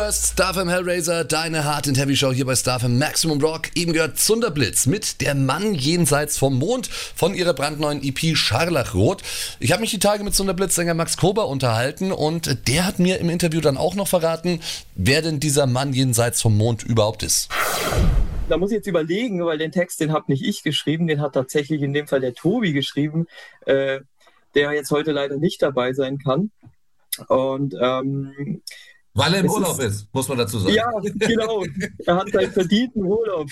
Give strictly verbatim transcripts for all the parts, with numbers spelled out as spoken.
hörst StarFM Hellraiser, deine Hard and Heavy Show hier bei StarFM Maximum Rock. Eben gehört Zunderblitz mit Der Mann jenseits vom Mond von ihrer brandneuen E P Scharlachrot. Ich habe mich die Tage mit Zunderblitz-Sänger Max Kober unterhalten und der hat mir im Interview dann auch noch verraten, wer denn dieser Mann jenseits vom Mond überhaupt ist. Da muss ich jetzt überlegen, weil den Text, den habe nicht ich geschrieben, den hat tatsächlich in dem Fall der Tobi geschrieben, äh, der jetzt heute leider nicht dabei sein kann. Und ähm, weil er im Urlaub ist, ist, muss man dazu sagen. Ja, genau. Er hat seinen verdienten Urlaub.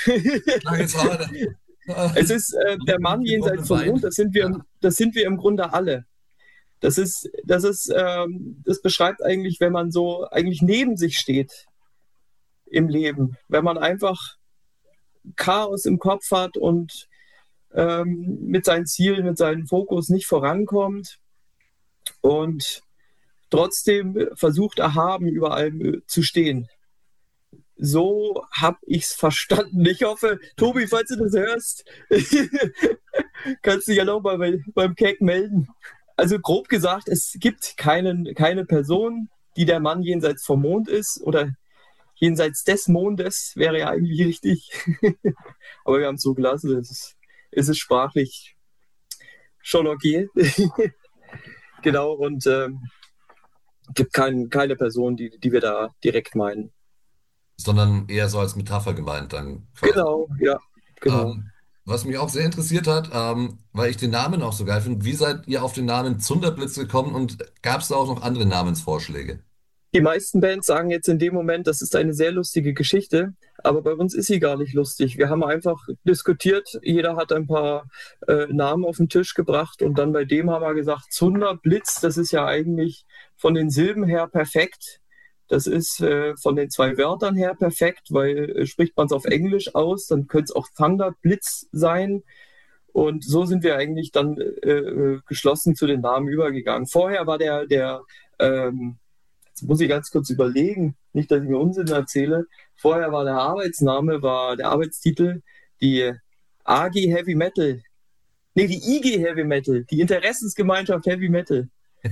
Es ist äh, der Mann jenseits vom Mond, das sind wir, das sind wir im Grunde alle. Das ist, das ist, ähm, das beschreibt eigentlich, wenn man so eigentlich neben sich steht im Leben. Wenn man einfach Chaos im Kopf hat und ähm, mit seinen Zielen, mit seinem Fokus nicht vorankommt und trotzdem versucht, erhaben über allem zu stehen. So habe ich es verstanden. Ich hoffe, Tobi, falls du das hörst, kannst du dich ja noch mal bei, beim Keck melden. Also grob gesagt, es gibt keinen, keine Person, die der Mann jenseits vom Mond ist oder jenseits des Mondes, wäre ja eigentlich richtig. Aber wir haben es so gelassen, es ist, es ist sprachlich schon okay. Genau, und ähm, gibt kein, keine Person, die, die wir da direkt meinen. Sondern eher so als Metapher gemeint dann. Genau, ja, genau. Ähm, was mich auch sehr interessiert hat, ähm, weil ich den Namen auch so geil finde, wie seid ihr auf den Namen Zunderblitz gekommen und gab es da auch noch andere Namensvorschläge? Die meisten Bands sagen jetzt in dem Moment, das ist eine sehr lustige Geschichte, aber bei uns ist sie gar nicht lustig. Wir haben einfach diskutiert, jeder hat ein paar äh, Namen auf den Tisch gebracht und dann bei dem haben wir gesagt, Zunderblitz, das ist ja eigentlich von den Silben her perfekt. Das ist äh, von den zwei Wörtern her perfekt, weil äh, spricht man es auf Englisch aus, dann könnte es auch Thunderblitz sein. Und so sind wir eigentlich dann äh, geschlossen zu den Namen übergegangen. Vorher war der, der ähm, jetzt muss ich ganz kurz überlegen, nicht, dass ich mir Unsinn erzähle. Vorher war der Arbeitsname, war der Arbeitstitel die A G Heavy Metal. Nee, die I G Heavy Metal, die Interessensgemeinschaft Heavy Metal.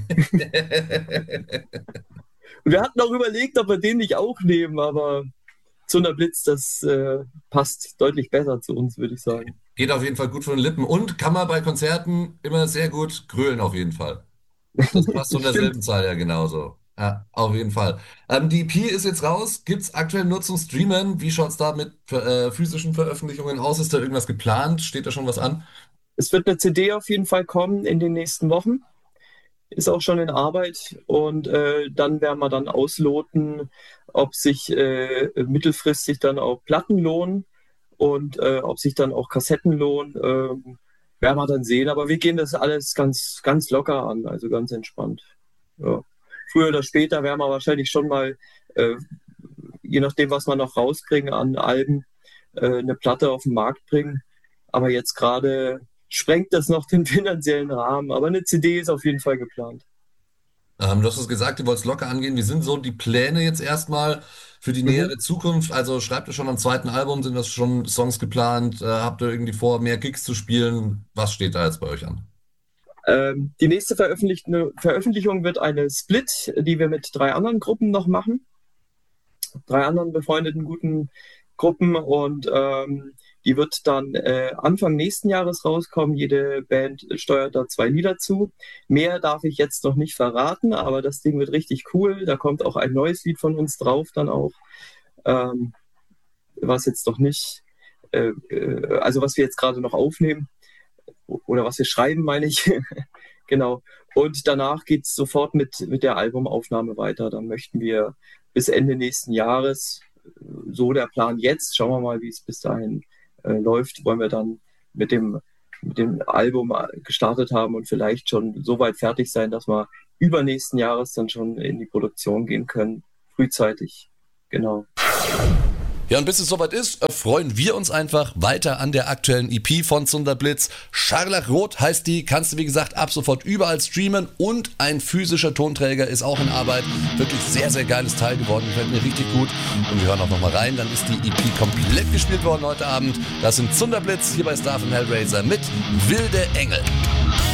Und wir hatten auch überlegt, ob wir den nicht auch nehmen, aber Zunderblitz, das äh, passt deutlich besser zu uns, würde ich sagen. Geht auf jeden Fall gut von den Lippen und kann man bei Konzerten immer sehr gut grölen auf jeden Fall. Das passt von derselben Zahl ja genauso. Ja, auf jeden Fall. Ähm, die E P ist jetzt raus. Gibt es aktuell nur zum Streamen? Wie schaut es da mit äh, physischen Veröffentlichungen aus? Ist da irgendwas geplant? Steht da schon was an? Es wird eine C D auf jeden Fall kommen in den nächsten Wochen. Ist auch schon in Arbeit. Und äh, dann werden wir dann ausloten, ob sich äh, mittelfristig dann auch Platten lohnen und äh, ob sich dann auch Kassetten lohnen. Äh, werden wir dann sehen. Aber wir gehen das alles ganz, ganz locker an, also ganz entspannt. Ja. Früher oder später werden wir wahrscheinlich schon mal, äh, je nachdem, was wir noch rauskriegen an Alben, äh, eine Platte auf den Markt bringen. Aber jetzt gerade sprengt das noch den finanziellen Rahmen. Aber eine C D ist auf jeden Fall geplant. Ähm, du hast es gesagt, du wolltest locker angehen. Wie sind so die Pläne jetzt erstmal für die nähere mhm. Zukunft? Also schreibt ihr schon am zweiten Album? Sind das schon Songs geplant? Äh, habt ihr irgendwie vor, mehr Gigs zu spielen? Was steht da jetzt bei euch an? Ähm, die nächste Veröffentlich- Veröffentlichung wird eine Split, die wir mit drei anderen Gruppen noch machen. Drei anderen befreundeten guten Gruppen und ähm, die wird dann äh, Anfang nächsten Jahres rauskommen. Jede Band steuert da zwei Lieder zu. Mehr darf ich jetzt noch nicht verraten, aber das Ding wird richtig cool. Da kommt auch ein neues Lied von uns drauf dann auch, ähm, was jetzt noch nicht, äh, äh, also was wir jetzt gerade noch aufnehmen. Oder was wir schreiben, meine ich. Genau. Und danach geht es sofort mit, mit der Albumaufnahme weiter. Dann möchten wir bis Ende nächsten Jahres, so der Plan jetzt, schauen wir mal, wie es bis dahin äh, läuft, wollen wir dann mit dem, mit dem Album gestartet haben und vielleicht schon so weit fertig sein, dass wir übernächsten Jahres dann schon in die Produktion gehen können. Frühzeitig. Genau. Ja, und bis es soweit ist, freuen wir uns einfach weiter an der aktuellen E P von Zunderblitz. Scharlachrot heißt die, kannst du wie gesagt ab sofort überall streamen und ein physischer Tonträger ist auch in Arbeit. Wirklich sehr, sehr geiles Teil geworden, gefällt mir richtig gut. Und wir hören auch nochmal rein, dann ist die E P komplett gespielt worden heute Abend. Das sind Zunderblitz hier bei StarFM Hellraiser mit Wilde Engel.